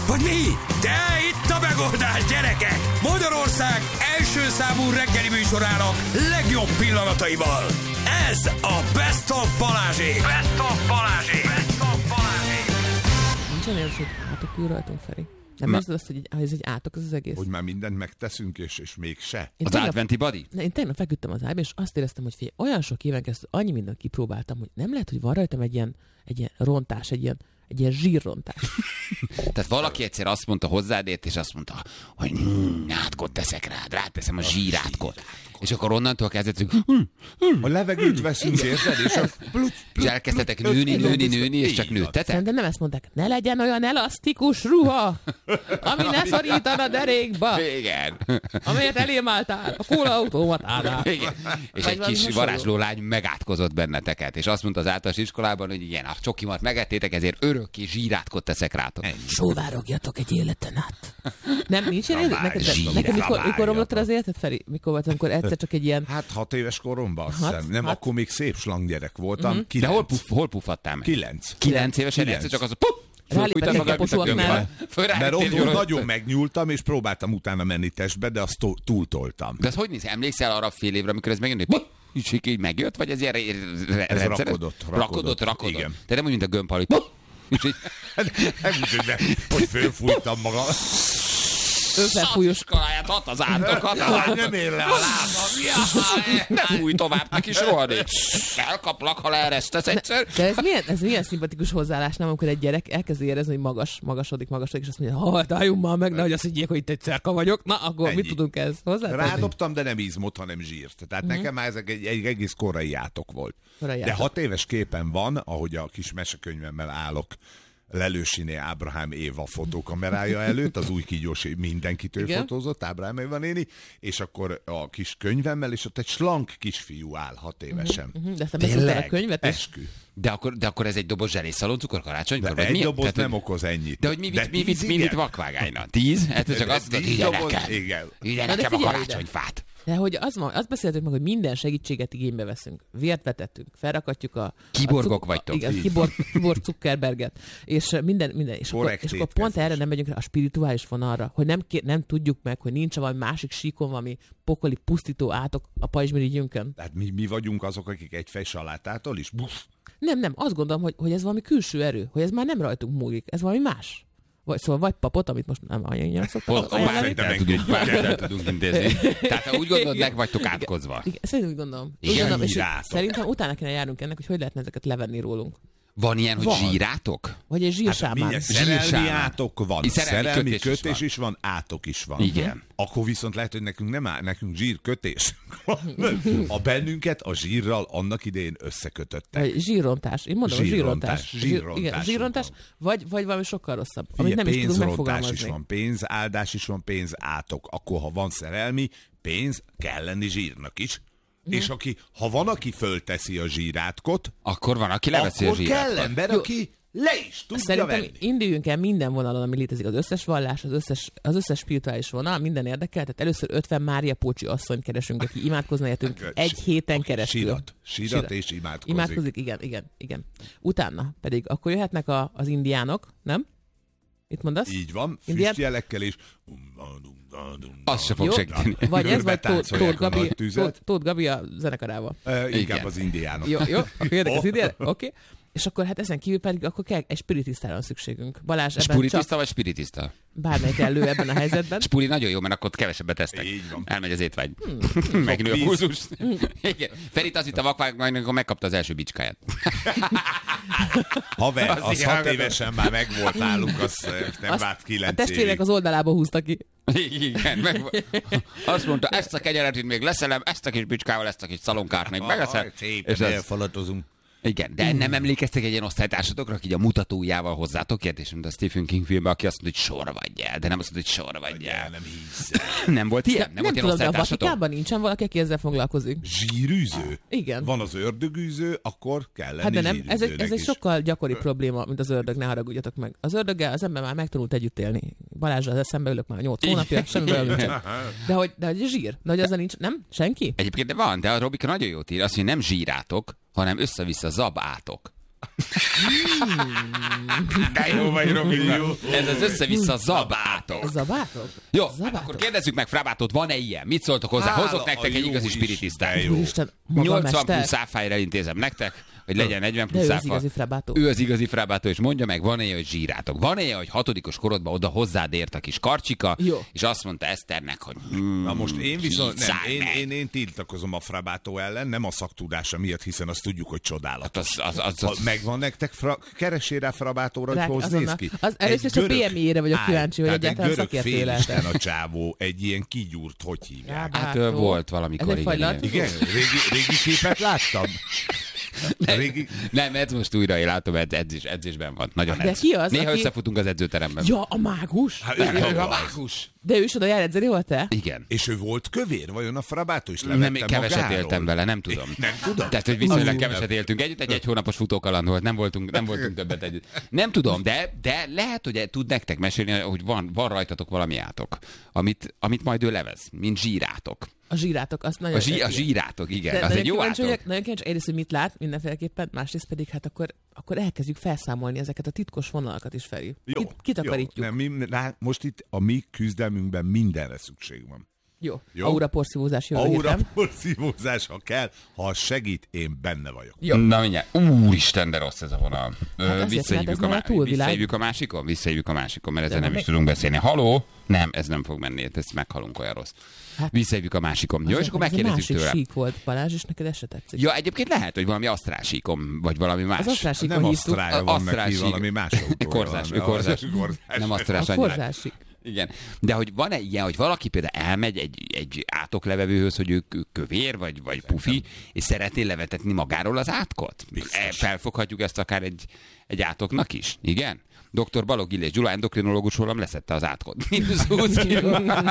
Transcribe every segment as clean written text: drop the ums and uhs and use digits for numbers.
Vagy mi? De itt a megoldás, gyerekek! Magyarország első számú reggeli műsorának legjobb pillanataival. Ez a Best of Balázsék! Best of Balázsék! Best of Balázsék! Nincsen érzés, hogy átok ül rajtunk, Feri? Nem érzed azt, hogy ez egy átok, az egész? Hogy már mindent megteszünk, és mégse. Az adventi body? Én tegnap feküdtem az ágyba, és azt éreztem, hogy figyelj, olyan sok éven keresztül annyi mindent kipróbáltam, hogy nem lehet, hogy van rajtam egy ilyen rontás, egy ilyen zsírrontás. Tehát valaki egyszer azt mondta hozzád, és azt mondta, hogy átkot teszek rád, ráteszem a zsírátkot. És akkor onnantól kezdetünk, a levegőt veszünk, érted? És elkezdtetek nőni, és csak nőttetek? Szerintem nem ezt mondták, ne legyen olyan elasztikus ruha, ami ne szorítana a derékba. Igen. Amelyet elém álltál, a kólaautomatánál. Igen. És egy kis varázsló lány megátkozott benneteket, és azt mondta az általános iskolában, hogy igen, a csokimat megettétek, ezért örökké zsírátkot teszek rátok. Sóvárogjatok egy életen át. Nem, nincs ilyen neked mikor romlottad az életed, Feri? Mikor volt, amikor egyszer csak egy ilyen... Hát 6 éves koromban, azt hiszem. Nem, akkor még szép slanggyerek voltam. De hol puffadtál meg? 9 évesen egyszer csak az a rálépett egy kaposúaknál. Mert ott nagyon megnyúltam, és próbáltam utána menni testbe, de azt túltoltam. De ez hogy néz? Emlékszel arra a fél évre, amikor ez megjön, hogy így megjött, vagy ez ilyen rendszeres? Rakodott. Igen. De nem úgy, mint a gömbhal, hogy Nem úgy, hogy fölfújtam magam. Összefújós kaláját ad az ártokat. Nem ér le a lábam. Ne fújj tovább neki soha nincs. Elkaplak, ha leeresztesz egyszer. De ez milyen szimpatikus hozzáállás, nem, amikor egy gyerek elkezdi érezni, hogy magasodik, és azt mondja, álljunk már meg, nehogy azt higgyék, hogy itt egy cerka vagyok. Na, akkor mit tudunk ezt hozzátenni? Rádobtam, de nem izmot, hanem zsírt. Tehát nekem már ezek egy egész korai átok volt. De 6 éves képen van, ahogy a kis mesekönyvemmel állok Lelősiné Ábrahám Éva fotókamerája előtt, az új kígyós mindenkitől fotózott, Ábrahám Éva néni, és akkor a kis könyvemmel, és ott egy slank kisfiú áll 6 évesen. De aztán beszéltél a könyvet? Eskü. De akkor ez egy doboz zselészaloncukor karácsonykor? Egy doboz nem okoz ennyit. De hogy mi vitt vakvágányna? 10? Ez csak azt mondod, ide nekem a karácsonyfát. De hogy azt beszéltük meg, hogy minden segítséget igénybe veszünk. Vért vetettünk, felrakatjuk a... Kiborgok vagytok. Igen, kiborg Zuckerberget. És minden. És akkor pont erre nem megyünk rá a spirituális vonalra, hogy nem tudjuk meg, hogy nincs valami másik síkon valami pokoli pusztító átok a pajzsmirigyünkön. Tehát mi vagyunk azok, akik egy fej salátától is? Nem. Azt gondolom, hogy ez valami külső erő, hogy ez már nem rajtunk múlik, ez valami más. Vagy papot, amit most nem annyira szoktam. El tudunk intézni. Tehát ha úgy gondolod, meg vagytok átkozva. Igen, szerintem úgy gondolom. És szerintem utána kéne járnunk ennek, hogy lehet ezeket levenni rólunk. Van ilyen, hogy zsírátok? Vagy egy zsírsámán. Szerelmi átok van. Szerelmi kötés is van, átok is van. Igen. Akkor viszont lehet, hogy nekünk zsírkötés. A bennünket a zsírral annak idején összekötöttek. Vagy zsírrontás. Én mondom, zsírrontás. Zsírrontás. Vagy valami sokkal rosszabb. Amit nem is tudunk megfogalmazni. Is van, pénzáldás is van, pénzátok. Akkor, ha van szerelmi, pénz, kell lenni zsírnak is. És ha van, aki fölteszi a zsírátkot, akkor van, aki leveszi a zsírátkot. Akkor kell ember, aki le is tudja Szerintem venni. induljunk el minden vonalon, ami létezik, az összes vallás, az összes spirituális vonal, minden érdekel. Tehát először 50 Mária Pócsi asszonyt keresünk, aki imádkozna értünk egy héten keresztül. Sírat és imádkozik. Igen. Utána pedig akkor jöhetnek az indiánok, nem? Mit mondasz? Így van, füstjelekkel és... Az se fog segíteni. Vagy ez, vagy Tóth Gabi a zenekarával. Inkább az indiánok. Jó, akkor jöttek az indiánok? Oké. És akkor hát ezen kívül pedig akkor kell egy spiritistára szükségünk. Balázs, ebben Spiritiszta vagy spiritista? Bármelyik elő ebben a helyzetben. Spuri nagyon jó, mert akkor kevesebbet tesztek. Így van. Elmegy az étvágy. Megnő a pulzus. Ferit azt hitt a vakvágánynak, amikor megkapta az első bicskáját. Haver, az 6 évesen már megvolt nálunk, az nem várt 9 évig. A testvérek az oldalába húzta ki. Igen, azt mondta, ezt a kenyeret itt még leszelem, ezt a kis bicskával, ezt a kis szalonkát még megeszem. És elfalatozunk. Igen, de nem emlékeztek egy ilyen osztálytársatokra, aki a mutatójával hozzátok ért, és mint a Stephen King filmben, aki azt mondta, hogy sorvadj el, de nem azt mondta, hogy sorvadj el. Nem hiszem. Nem volt ilyen? Nem volt ilyen tudom, de a osztálytársatok? Vatikánban nincsen valaki, aki ezzel foglalkozik. Zsírűző? Igen. Van az ördögűző, akkor kell lenni hát de nem, zsírűzőnek ez egy sokkal gyakori probléma, mint az ördög, ne haragudjatok meg. Az ördöggel az ember már megtanult együtt élni. Balázsral eszembe ülök már 8 hónapja, semmivel nincsen. De hogy zsír, de hogy ezzel nincs, nem? Senki? Egyébként de van, de a Robika nagyon jót ír, azt mondja, nem zsírátok, hanem össze-vissza zabátok. De jó vagy, Robi, jó. Ez az össze-vissza zabátok. Zabátok? Jó, hát akkor kérdezzük meg Frabátot, van-e ilyen? Mit szóltok hozzá? Hozok nektek egy igazi spiritisztát. 80 plusz áfájra elintézem nektek, hogy legyen 40 plusz áfa. Ő az igazi Frabátó, és mondja meg, van-e, hogy zsírátok? Van-e, hogy 6. korodban oda hozzád ért a kis karcsika, és azt mondta Eszternek, hogy na most én viszont nem, én tiltakozom a Frabátó ellen, nem a szaktudása miatt, hiszen azt tudjuk, hogy csodálatos. Ha megvan nektek, keressél rá Frabátóra, hogy néz ki. Először csak a PMI-re vagyok kíváncsi, hogy egyáltalán szakértő lehet. A csávó, egy ilyen kigyúrt, hogy hívják? Hát volt valamikor, igen. Régi képet láttam. Nem, ez most újra én látom, edzésben van. Nagyon de ki az, néha összefutunk az edzőteremben. Ja, a mágus? A mágus. De ő is oda jár edzeni, volt te? Igen. És ő volt kövér? Vajon a Frabátó is levette magáról? Nem, keveset éltem vele, nem tudom. Nem tudom? Tehát, hogy viszonylag keveset éltünk együtt, egy hónapos futókaland volt, nem voltunk többet együtt. Nem tudom, de lehet, hogy tud nektek mesélni, hogy van rajtatok valami átok, amit majd ő levez, mint zsírátok. A zsírátok, azt nagyon a zsírátok, igen, az egy jó átok. Nagyon kíváncsi, egyrészt, hogy mit lát mindenféleképpen, másrészt pedig hát akkor elkezdjük felszámolni ezeket a titkos vonalakat is, Feri. Kitakarítjuk. Most itt a mi küzdelmünkben mindenre szükség van. Jó. Auraporszívózás, jól értem. Auraporszívózás, ha kell, ha segít, én benne vagyok. Jó. Na mindjárt. Úristen, de rossz ez a vonal. Visszahívjuk a másikon, mert ezzel nem is tudunk beszélni. Haló? Nem, ez nem fog menni, ezt meghalunk, olyan rossz. Visszahívjuk a másikon. Jó, és akkor megkérdezzük tőle. Sík volt, Balázs, és neked ez se tetszik. Ja, egyébként lehet, hogy valami asztrálsíkom, vagy valami más. Az asztrálsíkon hívtuk. Nem asztrálja van neki, valami más autó. Korzás. Nem asztrás annyira. Korzásik. Igen. De hogy van-e ilyen, hogy valaki például elmegy egy átoklevevőhöz, hogy ő kövér, vagy pufi, és szeretné levetetni magáról az átkot? Felfoghatjuk ezt akár egy átoknak is? Igen? Dr. Balogh Illés Gyula, endokrinológus rólam leszette az átkot. Mínusz 20 kiló.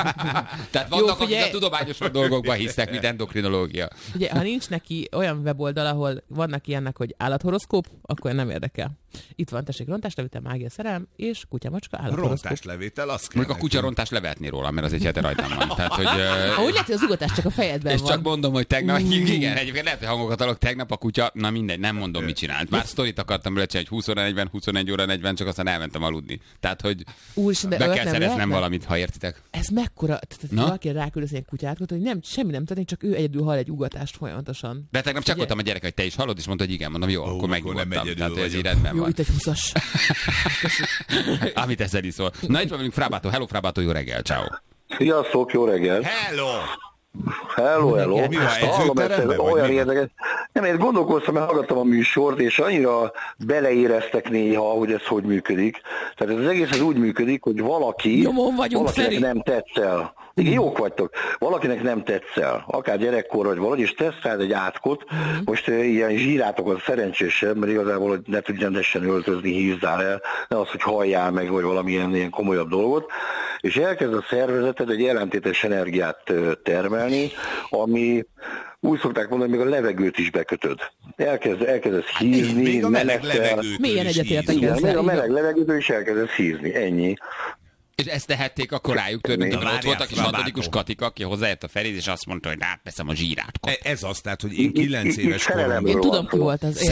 Tehát vannak, akik a tudományosabb dolgokban hisznek, mint endokrinológia. Ugye, ha nincs neki olyan weboldal, ahol vannak ilyenek, hogy állathoroszkóp, akkor nem érdekel. Itt van, tessék, rontáslevétel, mágia, szerelem, és kutyamacska, állathoroszkóp. Rontáslevétel, azt kell. Mondjuk a kutyarontás levetni róla, mert az egy hete rajtam van. Tehát, hogy, úgy lehet, hogy az ugatás csak a fejedben és van. csak mondom, hogy tegnap, igen, egyébként lehet, hogy hangokat adok, tegnap a kutya, na mindegy, nem mondom, mit csinált. Már sztorit akartam bele, hogy 21 óra 40, csak aztán elmentem aludni. Tehát, hogy be kell szereznem valamit, ha értitek. Ez mekkora, tehát valaki ráküldesz ilyen kutyátkot, hogy nem, semmi nem történik, csak ő egyedül hall egy ugatást folyamatosan. De tegnap csekkoltam a gyerek, hogy te is hallod, és mondta, hogy igen, mondom, jó, akkor megnyugodtam. Tehát ez így rendben van. Jó, itt egy 20-as. Amit ezzel is szól. Na itt van velünk Frabátó. Hello Frabátó, jó reggel, ciao. Sziasztok, jó reggel. Hello. Mi van, edzőteremben vagy? Olyan érdekes. Nem, én gondolkoztam, mert hallgattam a műsort, és annyira beleéreztek néha, hogy ez hogy működik. Tehát ez az egész úgy működik, hogy valakinek nem tetszel. Igen, jók vagytok. Valakinek nem tetszel, akár gyerekkor vagy valahogy, és teszteld egy átkot, most ilyen zsírátokat szerencsésebb, mert igazából, hogy ne tudj rendesen öltözni, hízzál el, ne az, hogy halljál meg, vagy valamilyen ilyen komolyabb dolgot, és elkezd a szervezeted egy ellentétes energiát termelni, ami úgy szokták mondani, még a levegőt is bekötöd. Elkezdesz hízni, még a meleg milyen egyetértek ezzel? Még a meleg levegőtől is elkezdesz hízni, ennyi. És ezt tehették akkor rájuk törni, de ott volt a kis 6. Katika, aki hozzájött a Ferid, és azt mondta, hogy átveszem a zsírátkot. Ez az, tehát, hogy én 9 éves koromban... Én tudom, ki volt az.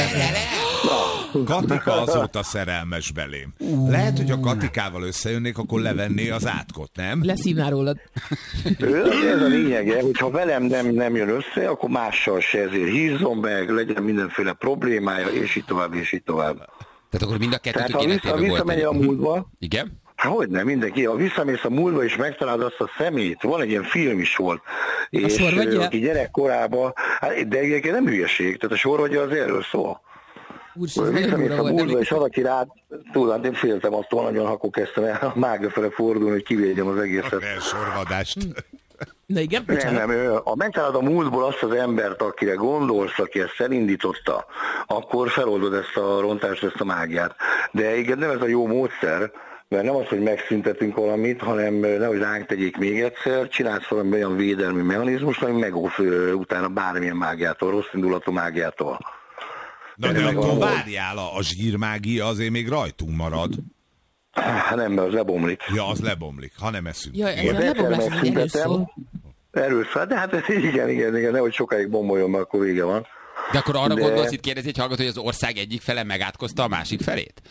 Katika azóta szerelmes belém. Lehet, hogy a Katikával összejönnék, akkor levenné az átkot, nem? Leszívná rólad. Ez a lényege, hogyha velem nem jön össze, akkor mással se, ezért hízzon meg, legyen mindenféle problémája, és így tovább, és így tovább. Tehát akkor mind a kettőtök életében volt. Visszamegy a múltba. Igen? Hogyne, mindenki. Ha visszamész a múltba és megtalálod azt a szemét, van egy ilyen film is volt, és aki gyerekkorában, de egyébként nem hülyeség, tehát a sorvagya az erről szól. Visszamész a múltba, és valaki rád, tudod, én féltem attól nagyon, akkor kezdtem el a mága fele fordulni, hogy kivédjem az egészet. A sorvadást. Na igen, nem, ha megtalálod a múltból azt az embert, akire gondolsz, aki ezt elindította, akkor feloldod ezt a rontást, ezt a mágiát. De igen, nem ez a jó módszer, mert nem az, hogy megszüntetünk valamit, hanem nehogy ránk tegyék még egyszer, csinálsz valami olyan védelmi mechanizmus, ami megóvsz utána bármilyen mágiától, rossz indulatú mágiától. Na de akkor várjál, a zsírmágia azért még rajtunk marad. Nem, mert az lebomlik. Ja, az lebomlik, ha nem eszünk. Ja, ez a lebomblás az egy erős szó. Erős, de hát ez igen, nehogy sokáig bomboljon, mert akkor vége van. De akkor arra gondolsz, itt kérdezi egy hallgató, hogy az ország egyik fele megátkozta a másik felét?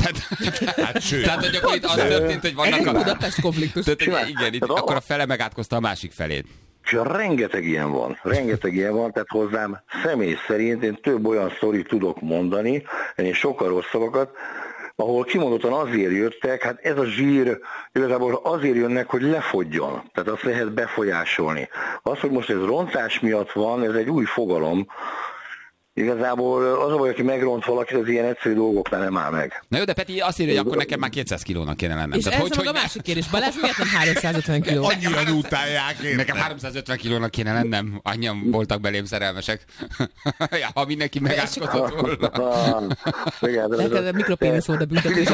Tehát hogy akkor itt az történt, hogy vannak a... Budapest konfliktus. Igen, itt akkor a fele megátkozta a másik felét. És rengeteg ilyen van, tehát hozzám személy szerint én több olyan sztorit tudok mondani, ennél sokkal rosszabbakat, ahol kimondottan azért jöttek, hát ez a zsír igazából azért jönnek, hogy lefogyjon, tehát azt lehet befolyásolni. Az, hogy most ez rontás miatt van, ez egy új fogalom. Igazából az a baj, aki megront valakit, az ilyen egyszerű dolgoknál nem áll meg. Na jó, de Peti azt írja, hogy akkor nekem már 200 kilónak kéne lennem. És ez a másik kérdés. Balázs, miért nem 350 kiló? Annyira utálják. Nekem 350 kilónak kéne lennem. Annyian voltak belém szerelmesek. Ja, ha mindenki megátkozott volna. Neked a mikropénisz volt a büntetés.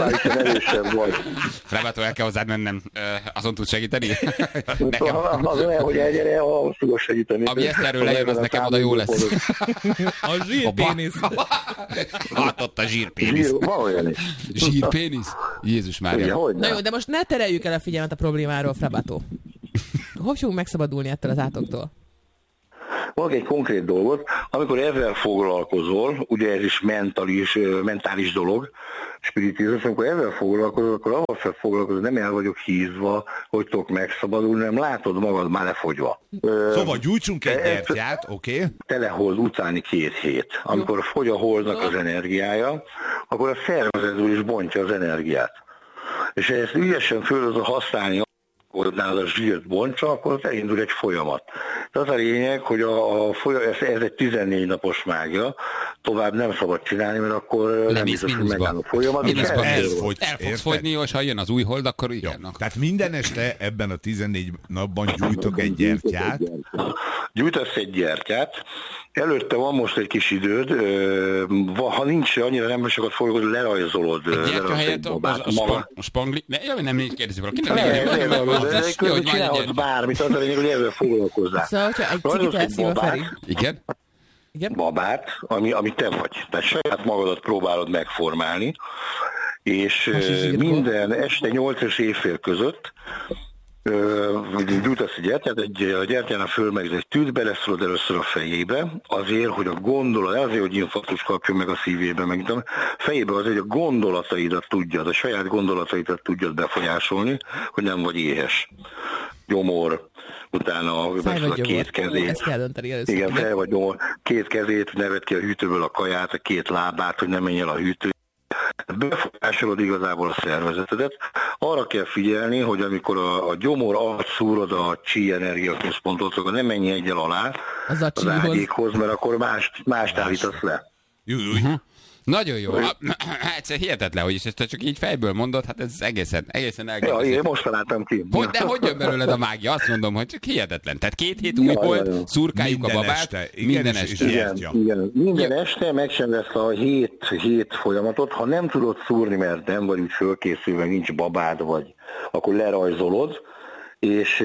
Frebától el kell hozzád mennem. Azon tud segíteni? Nekem... Azon el, hogy elgyere, ahhoz tudok segíteni. Ami ezt erről lejön, az nekem oda jó lesz. A zsírpénisz. Hát ott a zsírpénisz. Zsírpénisz? Jézus Mária. Na jó, de most ne tereljük el a figyelmet a problémáról, Frebátó. Hogy fogunk megszabadulni ettől az átoktól? Valaki egy konkrét dolgot, amikor ezzel foglalkozol, ugye ez is mentális dolog, spiritizmus, amikor ezzel foglalkozol, akkor ahhoz fel foglalkozol, nem el vagyok hízva, hogy tudok megszabadulni, nem látod magad már lefogyva. Szóval gyújtsunk egy gyertyát, oké? Telehold utáni 2 hét. Amikor fogy a holdnak az energiája, akkor a szervezetből is bontja az energiát. És ha ezt ügyesen föl használni, hogy nálad a zsírt bontsa, akkor elindul egy folyamat. De az a lényeg, hogy ez egy 14 napos mágia, tovább nem szabad csinálni, mert akkor nem biztos, hogy megáll a folyamat. El fogsz fogyni, és ha jön az új hold, akkor igen. Jó. Tehát minden este ebben a 14 napban gyújtok egy gyertyát. Gyújtasz egy gyertyát, előtte van most egy kis időd, ha nincs annyira nem sokat foglalkozol, lerajzolod. Egy gyertya helyett a spangli... Nem kérdezi valaki. Csinálod bármit, az a lényeg, hogy ezzel foglalkozzál. Szóval, hogyha egy cigit elszív a Feri. Igen? Babát, ami te vagy. Tehát saját magadat próbálod megformálni, és minden este 8 és évfél között gyújtasz egy gyertyát, a gyertyának fölmegz egy tűt, beleszólod először a fejébe, azért, hogy a gondolat, azért, hogy infarktus kapjon meg a szívébe, meg a fejébe azért, hogy a gondolataidat tudjad, a saját gondolataidat tudjad befolyásolni, hogy nem vagy éhes. Gyomor, utána a 2 kezét. Ezt kell dönteni először. Igen, fej vagy gyomor, 2 kezét, neved ki a hűtőből a kaját, a 2 lábát, hogy ne menj el a hűtő. Befolyásolod igazából a szervezetedet. Arra kell figyelni, hogy amikor a gyomor alatt szúrod a chi energiaközpontot, akkor nem menj egyel alá az ágyékhoz, mert akkor mást állítasz le. Nagyon jó. Hát hihetetlen, hogy ezt csak így fejből mondod, hát ez egészen elgondolsz. Ja, én most találtam ki. De hogy jön belőled a mágia? Azt mondom, hogy csak hihetetlen. Tehát 2 hét új volt, szurkáljuk a babát. Minden este. Igen. Minden este megcsinálsz a 7 folyamatot. Ha nem tudod szúrni, mert nem vagy úgy fölkészülve, nincs babád, vagy akkor lerajzolod, és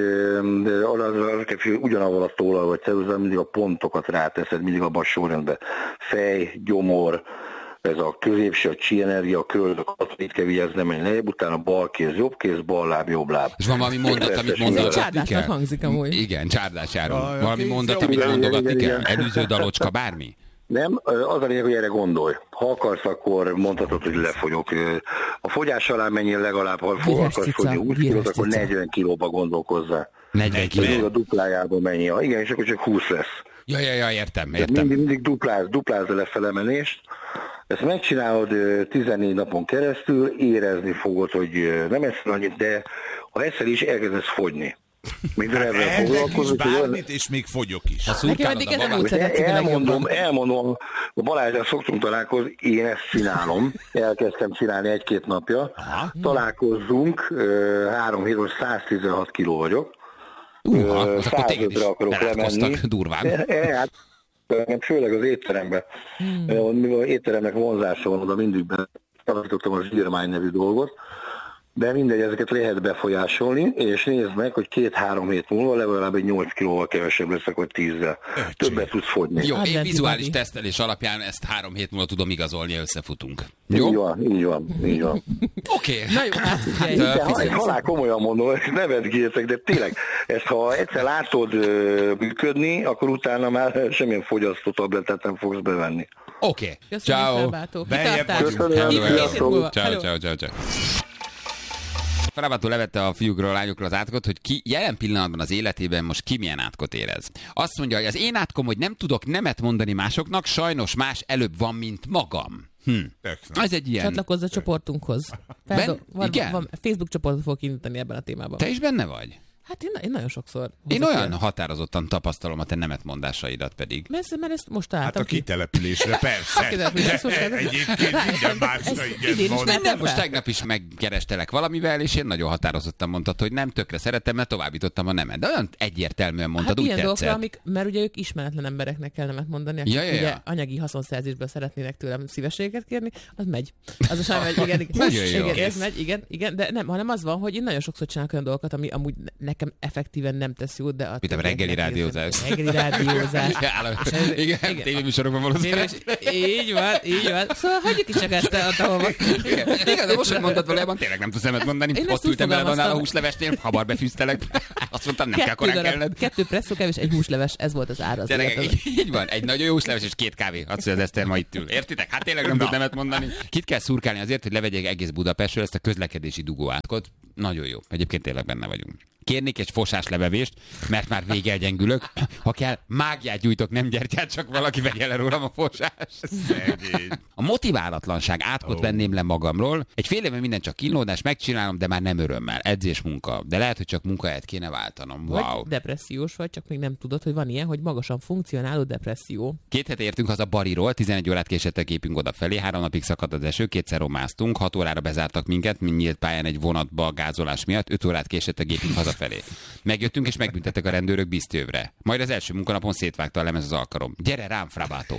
arra kell, ugyanavval a tollal vagy ceruzával mindig a pontokat ráteszed, mindig abban a sorrendben. Fej, gyomor, ez a középső, a chi energia, a köldök, itt kell vigyázni, nem menj lejjebb, utána bal kéz, jobb kéz, bal láb, jobb láb. És van valami mondat, amit mondogatni kell? Csárdásnak hangzik amúgy. Igen, csárdás járunk. Valami mondat, amit mondogatni kell? Előző dalocska, bármi? Nem, az a lényeg, hogy erre gondolj. Ha akarsz, akkor mondhatod, hogy lefogyok. A fogyás alá menjél legalább, ha akarsz fogyni 20 kilót, akkor 40 kilóba gondolkozzál. 40 kiló? A duplájában mennyi. Igen, és akkor csak 20 lesz. Ja, értem. Mindig duplázd a lefelemenést. Ezt megcsinálod 14 napon keresztül, érezni fogod, hogy nem eszel annyit, de ha eszel is, elkezdesz fogyni. Elkezdesz bármit, és még fogyok is. Nekem eddig ez nem úgy szeretsz, elmondom, a Balázsral szoktunk találkozni, én ezt csinálom, elkezdtem csinálni 1-2 napja. Találkozzunk, 3 hétből 116 kiló vagyok. Az akkor téged is belátkoztak durván. Főleg az étteremben. Mivel az étteremnek vonzása van, oda mindig betartottam a zsírmány nevű dolgot, De mindegy, ezeket lehet befolyásolni, és nézd meg, hogy 2-3 hét múlva legalább egy 8 kilóval kevesebb leszek, vagy 10-zel. Többet tudsz fogyni. Jó, én vizuális tesztelés alapján ezt 3 hét múlva tudom igazolni, összefutunk. Jó? Így van. Oké. Na jó, hát halál komolyan mondom, nevetgéltek, de tényleg, ezt ha egyszer látod működni, akkor utána már semmilyen fogyasztó tabletet nem fogsz bevenni. Oké. Ciao. Ciao. Frabától levette a fiúkról, a lányokról az átkot, hogy ki jelen pillanatban az életében most ki milyen átkot érez. Azt mondja, hogy az én átkom, hogy nem tudok nemet mondani másoknak, sajnos más előbb van, mint magam. Ez egy ilyen... Csatlakozz a csoportunkhoz. Van Facebook csoportot fogok indítani ebben a témában. Te is benne vagy? Hát én nagyon sokszor. Én olyan határozottan tapasztalom a te nemetmondásaidat pedig. Mert ezt most álltam. Hát a kitelepülésre persze. Egyébként minden másra igen van. Most tegnap is megkerestelek valamivel, és én nagyon határozottan mondtad, hogy nem, tökre szeretem, mert továbbítottam a nemet. De olyan egyértelműen mondtad, úgy tetszett. Dolgokra, mert ugye ők ismeretlen embereknek kell nemet mondani, akik ugye anyagi haszonszerzésből szeretnének tőlem szívességet kérni, az megy. Az a sajnál igen, de nem, hanem az van, hogy én nagyon sokszor csinálok olyan dolgokat, ami amúgy nekem effektíven nem tesz jót, de... Mint a reggeli rádiózás. Igen, tévéműsorokban valószínűleg. Így van. Szóval hagyjuk is csak ezt ahova. Igen, de most sem mondtad valójában, tényleg nem tudsz nemet mondani. Ott ültem veled annál a húslevesnél, hamar befűztelek. Azt mondtam, nem kell korán kellned. 2 presszókevés, 1 húsleves, ez volt az ára. Így van, egy nagyon jó húsleves és 2 kávé. Azt mondja, az Eszter ma itt ül. Értitek? Hát tényleg nem tud nemet mondani. Kit kell szurkálni azért, hogy levegyek egész Budapestről ezt a közlekedési dugóátkot. Nagyon jó. Egyébként tényleg benne vagyunk. Kérnék egy fosás levevést, mert már végelgyengülök. Ha kell, mágiát gyújtok, nem gyertyát, csak valaki vegye le rólam a fosást. A motiválatlanság átkot venném le magamról. Egy fél éve minden csak kínlódás, megcsinálom, de már nem örömmel. Edzés, munka. De lehet, hogy csak munkahelyet kéne váltanom. Wow. Vagy depressziós vagy, csak még nem tudod, hogy van ilyen, hogy magasan funkcionáló depresszió. 2 hete értünk haza Bariról, 11 órát késett a gépünk odafelé, 3 napig szakadt az eső, 2-szer romáztunk, 6 órára bezártak minket, mint nyílt pályán egy vonatba gázolás miatt, 5 órát késett a gépünk hazafelé. Megjöttünk és megbüntettek a rendőrök Bisztővre. Majd az első munkanapon szétvágta a lemez az alkarom. Gyere rám, Frabátó!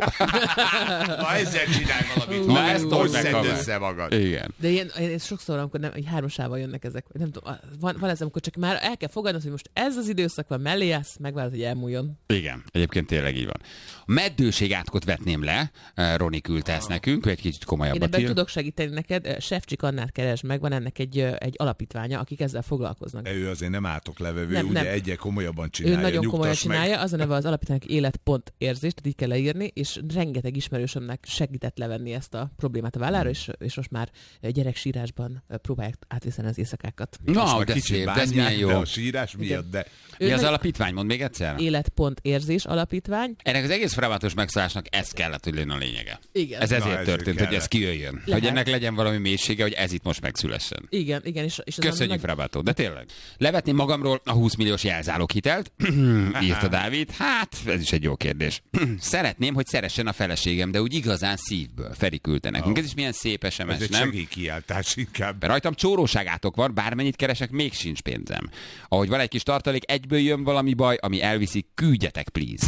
Na ezzel csinálj valamit. Na ezt hogy szedd össze magad. Igen. De én sokszor, amikor nem, egy 3-asával jönnek ezek. Nem tudom, van ez, amikor csak már el kell fogadnod, hogy most ez az időszak van, mellé állsz, megvárod, hogy elmúljon. Igen, egyébként tényleg így van. A meddőség átkot vetném le, Roni küldte ezt nekünk, egy kicsit komolyabbat ír. Én ebben tudok segíteni neked, Sefcsik Annát keresd meg, van ennek egy alapítványa, akik ezzel foglalkoznak. De ő azért nem átoklevevő, ugye egyre komolyabban csinálja. Ő nagyon komolyan csinálja, az a neve az alapítványnak élet.érzés, tehát így kell leírni, és rengeteg ismerősömnek segített levenni ezt a problémát a vállára, és most már gyereksírásban próbálják átviszeni az éjszakákat. Na, de szép, de ez milyen jó. De a sírás miatt, de... Mi az alapítvány? Mondd még egyszer. Élet.érzés alapítvány. Ennek az egész Frabátos megszállásnak ez kellett, hogy legyen a lényege. Igen. Ez ezért történt, hogy ez kijöjjön. Lehet. Hogy ennek legyen valami mélysége, hogy ez itt most megszülessen. Igen. És köszönjük, Frabátó, de tényleg. Levetném magamról a 20 milliós jelzáloghitelt, írta Dávid. Hát, ez is egy jó kérdés. Szeretném, hogy szeressen a feleségem, de úgy igazán szívből. Feri küldte nekünk. Ez is milyen szép SMS, ez nem? Ez egy segélykiáltás inkább. Rajtam csóróságátok van, bármennyit keresek, még sincs pénzem. Ahogy van egy kis tartalék, egyből jön valami baj, ami elviszi, küldjetek, please.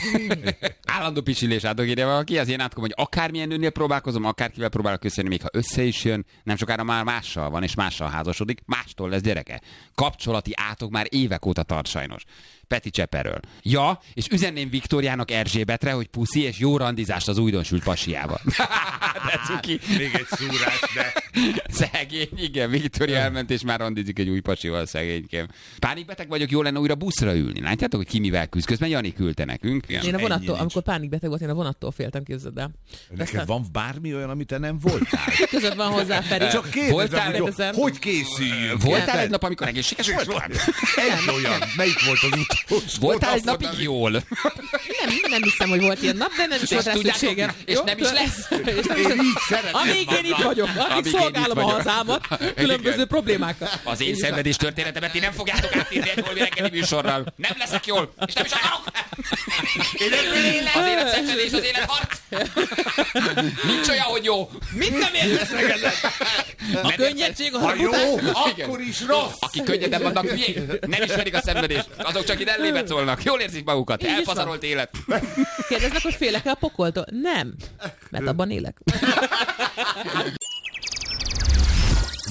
Állandó pisilés átok ide valaki, az én átkom, hogy akármilyen nőnél próbálkozom, akárkivel próbálok összejönni, még ha össze is jön, nem sokára már mással van, és mással házasodik, mástól lesz gyereke. Kapcsolati átok már évek óta tart sajnos. Peti Cseperről. Ja, és üzenném Viktóriának Erzsébetre, hogy puszi és jó randizást az újdonsült pasiába. De cuki. Még egy szúrás, de... Szegény, igen, Viktória elment, és már randizik egy új pasival, szegénykém. Pánikbeteg vagyok, jó lenne újra buszra ülni. Látjátok, hogy ki mivel küzd? Közben Jani küldte nekünk. Igen. Én a vonattól, amikor pánikbeteg volt, én a vonattól féltem, képzeld el. Neked van bármi olyan, amit te nem voltál? Között van hozzá, Feri. Csak kérdezem, hogy készüljünk? Voltál egy nap, amikor egészséges voltál? Egy olyan. Melyik volt az utolsó? Voltál egy napig jól? Nem hiszem, hogy volt ilyen nap, de nem is volt rá szükségem. És nem is lesz. Amíg én itt vagyok, addig szolgálom a hazámat, különböző problémákat. Az én szenvedés történetemet ti nem fogjátok átírni egy holmi reggeli műsorral. Nem leszek jól, és nem is akarok. Az élet szenvedés, az élet harc. Nincs olyan, hogy jó. Mit nem értesz meg ezek? A könnyedség, ha jó, akkor is rossz. Akik könnyedben vannak, nem ismerik a szenvedést. Azok csak itt ellébe szólnak. Jól érzik magukat. Elpazarolt élet. Kérdeznek, hogy félek-e a pokoltól? Nem. Mert abban élek.